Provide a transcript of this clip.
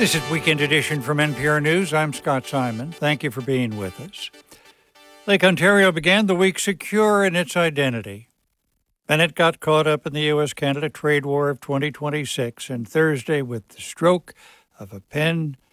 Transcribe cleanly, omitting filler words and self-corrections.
This is Weekend Edition from NPR News. I'm Scott Simon. Thank you for being with us. Lake Ontario began the week secure in its identity. Then it got caught up in the U.S.-Canada trade war of 2026, and Thursday, with the stroke of a pen,